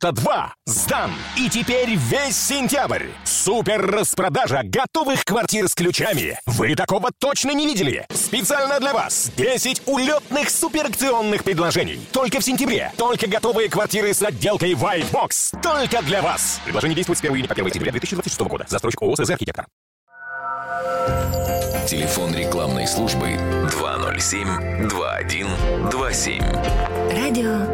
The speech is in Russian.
2 сдан. И теперь весь сентябрь. Супер распродажа готовых квартир с ключами. Вы такого точно не видели. Специально для вас 10 улетных суперакционных предложений. Только в сентябре. Только готовые квартиры с отделкой White Box. Только для вас. Предложение действует с 1 июня по 1 сентября 2026 года. Застройщик ООО «СЗ Архитектор». Телефон рекламной службы 207-2127. Радио